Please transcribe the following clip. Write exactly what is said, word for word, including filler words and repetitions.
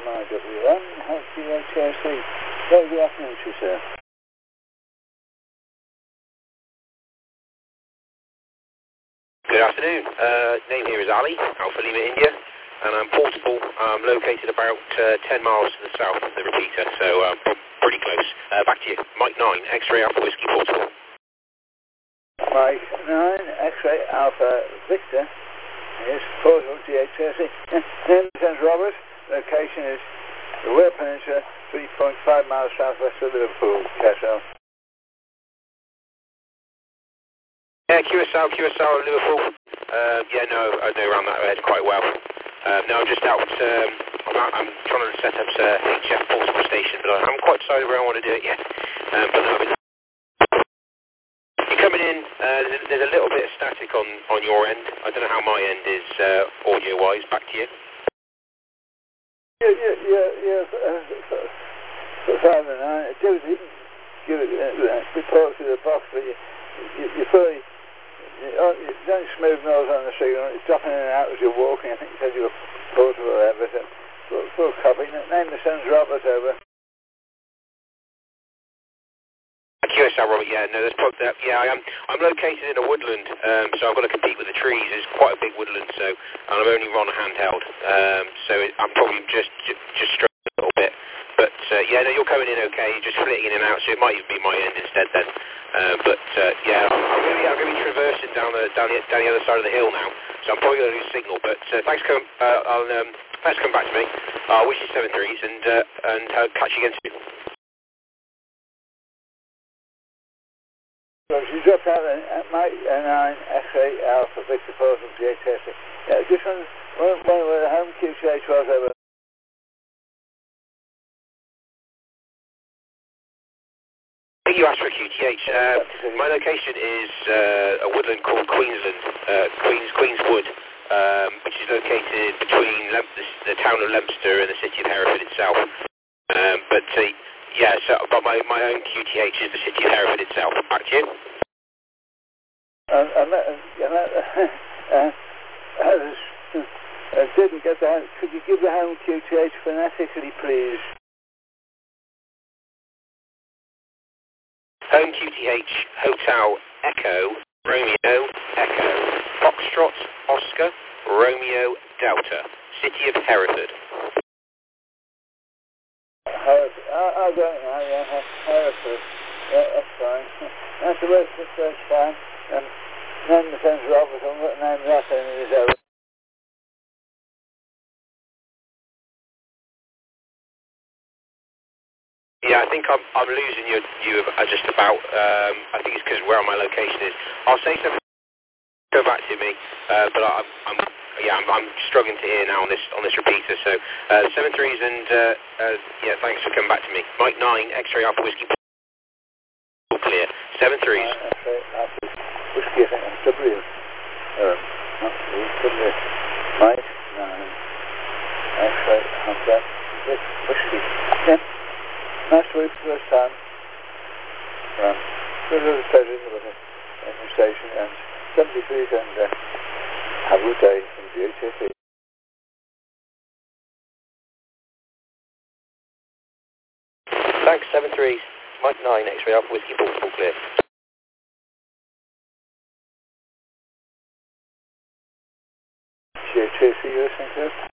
I W N, H C H A C. Very good afternoon to you, sir. Good afternoon. Uh, name here is Ali, Alpha Lima India, and I'm portable. I'm located about uh, ten miles to the south of the repeater, so um, pretty close. Uh, back to you. Mike nine, X-Ray Alpha Whiskey Portable. Mike nine, X-Ray Alpha Victor is portable G H A C. Name is Robert. Location is the Weir Peninsula, three point five miles southwest of Liverpool, Castle. Yeah, Q S L, Q S L, Liverpool. Uh, yeah, no, I know around that area quite well. Um, no, I'm just out. Um, I'm, out, I'm trying to set up a H F portable station, but I haven't quite decided where I want to do it yet. Um, but no, I've been you're coming in. Uh, there's, there's a little bit of static on on your end. I don't know how my end is uh, audio-wise. Back to you. Yeah, yeah, yeah, yeah. Uh, five and nine. Do give it uh, report to the box, but you, you, you fully. You don't smooth nose on the signal, it's dropping in and out as you're walking. I think you said you were portable or everything. Full, full copy. Name the son's Robert over. Q S L, Robert, yeah, no, that's probably, uh, yeah, I am, I'm located in a woodland, um, so I've got to compete with the trees. It's quite a big woodland, so, and I'm only on a handheld, um, so it, I'm probably just, just, just struggling a little bit. But, uh, yeah, no, you're coming in okay, you're just flitting in and out, so it might even be my end instead then. Uh, but, uh, yeah, I'm, I'm going to be, I'm going to be traversing down the, down, the, down the other side of the hill now, so I'm probably going to lose signal, but, uh, thanks for, uh, I'll, um, thanks for coming back to me. I uh, wish you seven threes, and, uh, and, uh, catch you again soon. So she dropped out at Mike nine, X-Ray Alpha Victor Portable G H A C. Yeah, just one, one, one where the home Q C H was over. I think you asked for a Q T H. Uh, my location is uh, a woodland called Queensland, uh, Queens Queenswood, um, which is located between Lem the, the town of Leominster and the city of Hereford itself. Um, but uh, yeah, so but my my own Q T H is the city of Hereford itself. Back to you. Um, and that, and that, uh, I didn't get that. Could you give the home Q T H phonetically, please? Home Q T H, Hotel, Echo, Romeo, Echo, Foxtrot, Oscar, Romeo, Delta, City of Hereford. Hereford. I, I don't know, yeah, Hereford. Yeah, that's fine. That's the first, the first time. Um, name the son's Robert, and what name that in is over. Yeah, I think I'm, I'm losing you, you uh, just about. Um, I think it's because where my location is. I'll say something. Go back to me, uh, but I, I'm, yeah, I'm, I'm struggling to hear now on this on this repeater. So uh, seven threes and uh, uh, yeah, thanks for coming back to me. Mike nine, X-Ray Alpha Whiskey, all clear. Seven threes. Uh, X-Ray Alpha Whiskey, I think that's W. Um, not W. Mike nine, X-Ray Alpha Whiskey. Yeah. Nice to meet you first time. Um, it was a pleasure in the, in the station, and seventy-three, and uh, have a good day from G H A C. Thanks, seven threes. Mike nine, X-Ray Alpha Whiskey, all clear. G H A C, you listening to?